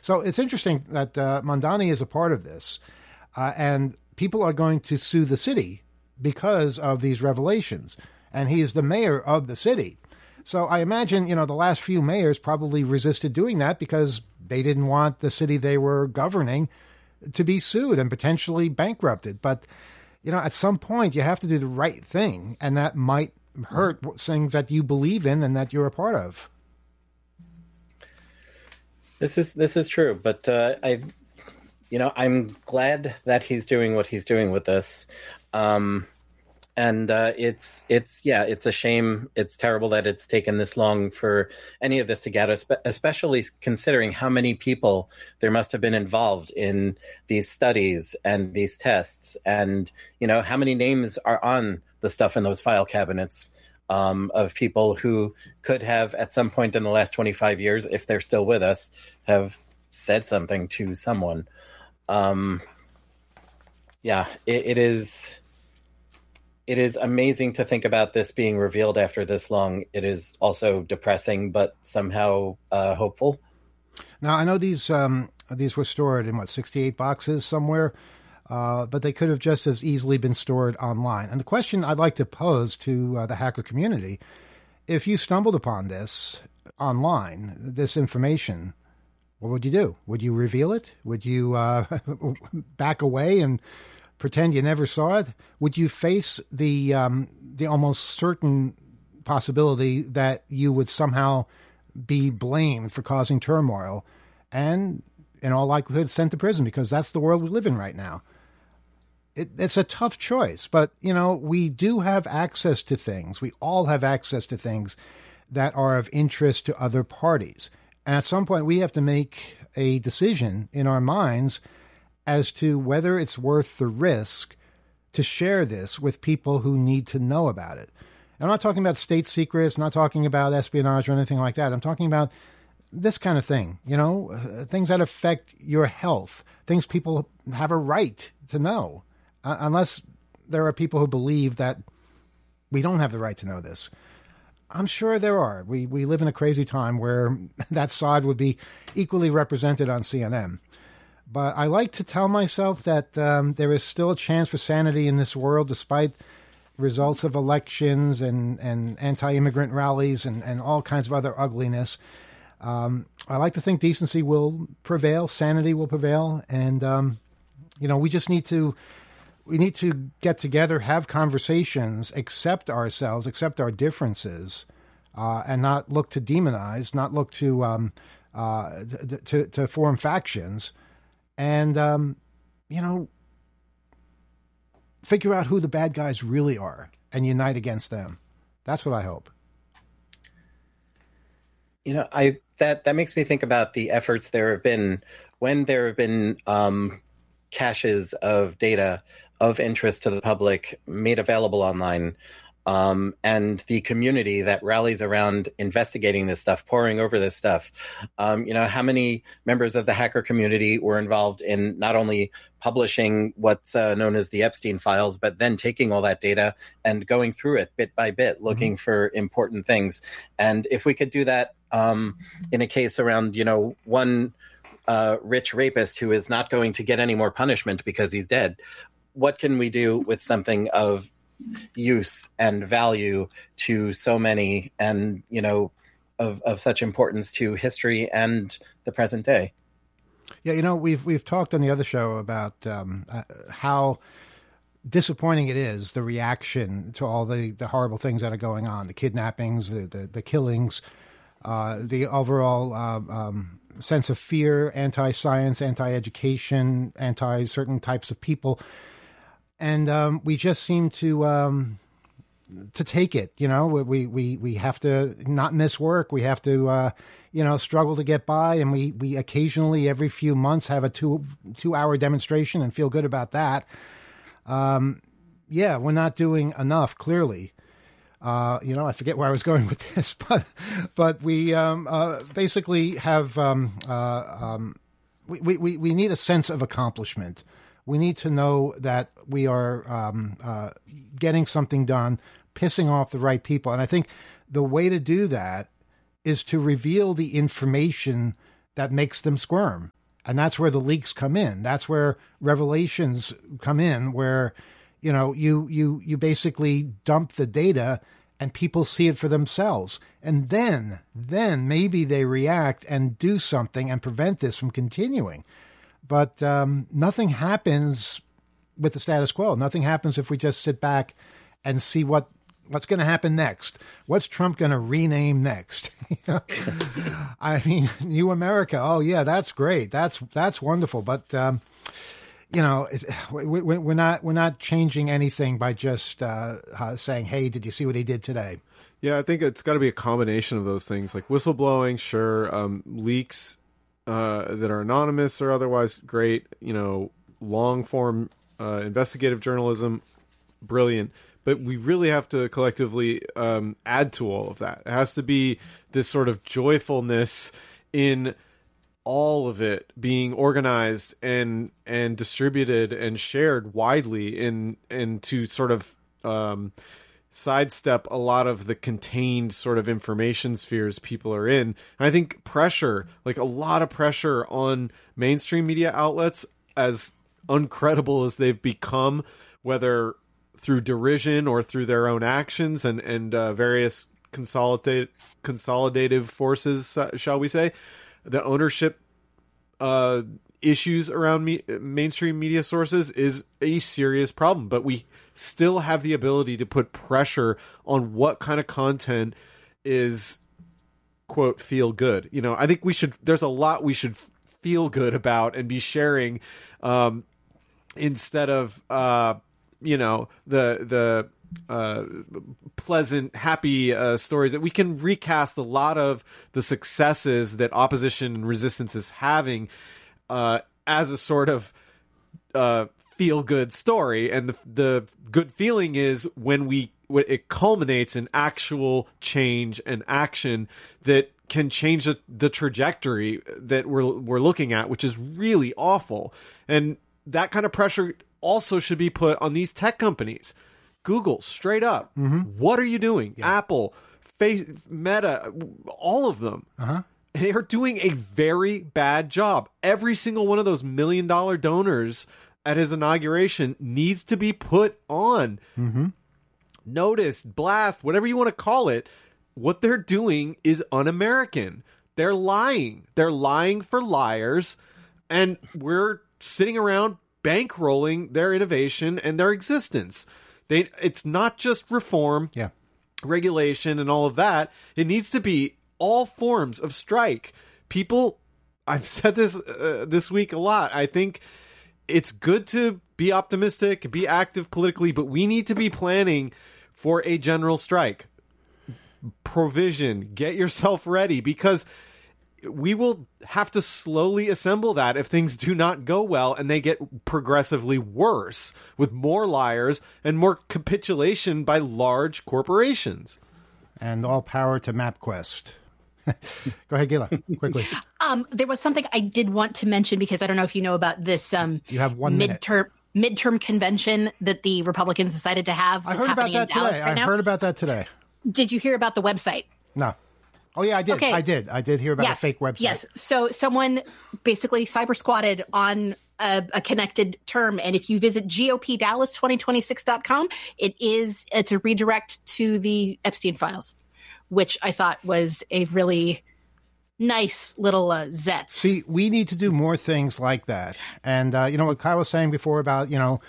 So it's interesting that Mamdani is a part of this, and people are going to sue the city because of these revelations, and he is the mayor of the city. So I imagine, the last few mayors probably resisted doing that because they didn't want the city they were governing to be sued and potentially bankrupted. But, at some point you have to do the right thing, and that might hurt things that you believe in and that you're a part of. This is true, but I'm glad that he's doing what he's doing with this. And it's a shame. It's terrible that it's taken this long for any of this to get us, especially considering how many people there must have been involved in these studies and these tests, and how many names are on the stuff in those file cabinets of people who could have, at some point in the last 25 years, if they're still with us, have said something to someone. It is amazing to think about this being revealed after this long. It is also depressing, but somehow hopeful. Now, I know these were stored in 68 boxes somewhere, but they could have just as easily been stored online. And the question I'd like to pose to the hacker community: if you stumbled upon this online, this information, what would you do? Would you reveal it? Would you back away and pretend you never saw it? Would you face the almost certain possibility that you would somehow be blamed for causing turmoil and, in all likelihood, sent to prison, because that's the world we live in right now? It's a tough choice, but, we do have access to things. We all have access to things that are of interest to other parties. And at some point, we have to make a decision in our minds as to whether it's worth the risk to share this with people who need to know about it. I'm not talking about state secrets, not talking about espionage or anything like that. I'm talking about this kind of thing, things that affect your health, things people have a right to know, unless there are people who believe that we don't have the right to know this. I'm sure there are. We live in a crazy time where that side would be equally represented on CNN. But I like to tell myself that there is still a chance for sanity in this world, despite results of elections and anti-immigrant rallies and all kinds of other ugliness. I like to think decency will prevail, sanity will prevail, and we just need to get together, have conversations, accept ourselves, accept our differences, and not look to demonize, not look to form factions. And, figure out who the bad guys really are and unite against them. That's what I hope. That makes me think about the efforts there have been when there have been caches of data of interest to the public made available online. And the community that rallies around investigating this stuff, poring over this stuff. How many members of the hacker community were involved in not only publishing what's known as the Epstein files, but then taking all that data and going through it bit by bit, looking for important things. And if we could do that in a case around, one rich rapist who is not going to get any more punishment because he's dead, what can we do with something of use and value to so many, and of such importance to history and the present day? Yeah, we've talked on the other show about how disappointing it is, the reaction to all the horrible things that are going on, the kidnappings, the killings, the overall sense of fear, anti-science, anti-education, anti-certain types of people. And we just seem to take it. We have to not miss work. We have to struggle to get by, and we occasionally every few months have a two-hour demonstration and feel good about that. We're not doing enough, clearly. I forget where I was going with this, but we basically have we need a sense of accomplishment. We need to know that we are getting something done, pissing off the right people. And I think the way to do that is to reveal the information that makes them squirm. And that's where the leaks come in. That's where revelations come in, where, you basically dump the data and people see it for themselves. And then maybe they react and do something and prevent this from continuing. But nothing happens with the status quo. Nothing happens if we just sit back and see what's going to happen next. What's Trump going to rename next? I mean, New America. Oh yeah, that's great. That's wonderful. But we're not changing anything by just saying, "Hey, did you see what he did today?" Yeah, I think it's got to be a combination of those things, like whistleblowing, sure, leaks that are anonymous or otherwise, great. Long form investigative journalism, brilliant. But we really have to collectively add to all of that. It has to be this sort of joyfulness in all of it being organized and distributed and shared widely and to sort of sidestep a lot of the contained sort of information spheres people are in. And I think pressure, like a lot of pressure on mainstream media outlets, as uncredible as they've become, whether through derision or through their own actions and various consolidative forces, shall we say, the ownership issues around mainstream media sources is a serious problem. But we still have the ability to put pressure on what kind of content is, quote, feel good. I think there's a lot we should feel good about and be sharing instead of the pleasant, happy stories, that we can recast a lot of the successes that opposition and resistance is having as a sort of feel-good story. And the good feeling is when it culminates in actual change and action that can change the trajectory that we're looking at, which is really awful. And that kind of pressure also should be put on these tech companies. Google, straight up. Mm-hmm. What are you doing? Yeah. Apple, Meta, all of them. Uh-huh. They are doing a very bad job. Every single one of those $1 million donors at his inauguration needs to be put on notice, blast, whatever you want to call it. What they're doing is un-American. They're lying. They're lying for liars. And we're sitting around bankrolling their innovation and their existence. It's not just reform, regulation, and all of that. It needs to be all forms of strike. People, I've said this this week a lot. I think it's good to be optimistic, be active politically, but we need to be planning for a general strike. Provision, get yourself ready, because we will have to slowly assemble that if things do not go well and they get progressively worse with more liars and more capitulation by large corporations. And all power to MapQuest. Go ahead, Gila, quickly. There was something I did want to mention, because I don't know if you know about this you have 1 minute. midterm convention that the Republicans decided to have. I heard about that today. I heard about that today. Did you hear about the website? No. Oh, yeah, I did. Okay. I did hear about a fake website. Yes. So someone basically cyber squatted on a connected term. And if you visit GOPDallas2026.com, it's a redirect to the Epstein files, which I thought was a really nice little zets. See, we need to do more things like that. And what Kyle was saying before about,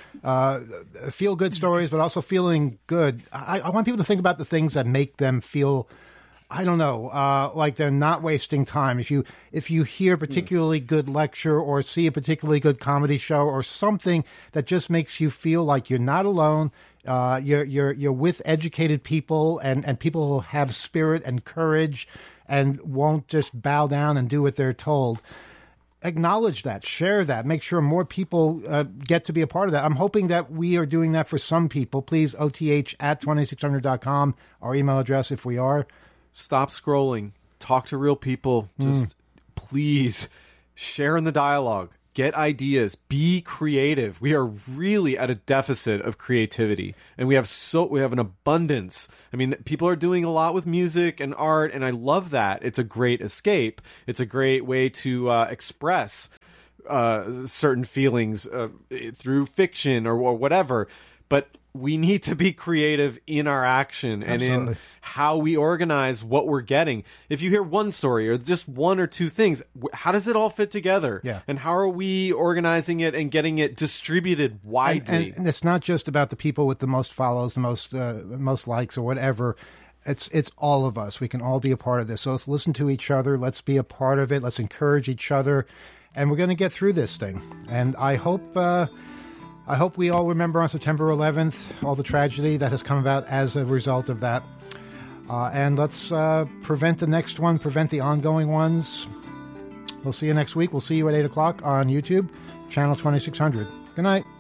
feel good stories, but also feeling good. I want people to think about the things that make them feel, I don't know, like they're not wasting time. If you hear a particularly good lecture or see a particularly good comedy show or something that just makes you feel like you're not alone, you're with educated people and people who have spirit and courage and won't just bow down and do what they're told. Acknowledge that, share that, make sure more people get to be a part of that. I'm hoping that we are doing that for some people. Please, OTH@2600.com, our email address if we are. Stop scrolling. Talk to real people. Just please share in the dialogue. get ideas, be creative. We are really at a deficit of creativity, and we have an abundance. I mean, people are doing a lot with music and art, and I love that. It's a great escape. It's a great way to express certain feelings through fiction or whatever. But we need to be creative in our action and in how we organize what we're getting. If you hear one story or just one or two things, how does it all fit together? Yeah. And how are we organizing it and getting it distributed widely? And it's not just about the people with the most follows, the most likes or whatever. It's all of us. We can all be a part of this. So let's listen to each other. Let's be a part of it. Let's encourage each other. And we're going to get through this thing. And I hope we all remember on September 11th all the tragedy that has come about as a result of that. And let's prevent the next one, prevent the ongoing ones. We'll see you next week. We'll see you at 8 o'clock on YouTube, channel 2600. Good night.